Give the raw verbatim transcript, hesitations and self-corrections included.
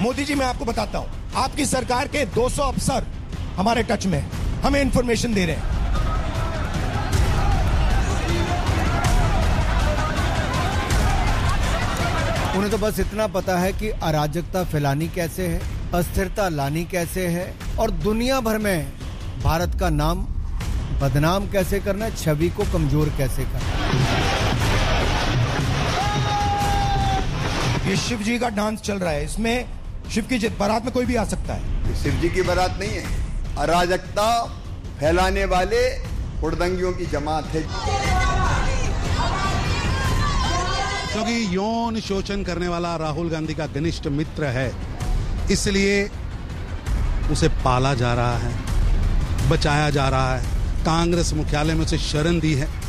मोदी जी मैं आपको बताता हूं, आपकी सरकार के दो सौ अफसर हमारे टच में, हमें इंफॉर्मेशन दे रहे हैं। उन्हें तो बस इतना पता है कि अराजकता फैलानी कैसे है, अस्थिरता लानी कैसे है और दुनिया भर में भारत का नाम बदनाम कैसे करना, छवि को कमजोर कैसे करना। ये शिव जी का डांस चल रहा है, इसमें शिव की बारात में कोई भी आ सकता है। शिव जी की बारात नहीं है, अराजकता फैलाने वाले हुड़दंगियों की जमात है। क्योंकि यौन शोषण करने वाला राहुल गांधी का घनिष्ठ मित्र है, इसलिए उसे पाला जा रहा है, बचाया जा रहा है। कांग्रेस मुख्यालय में उसे शरण दी है।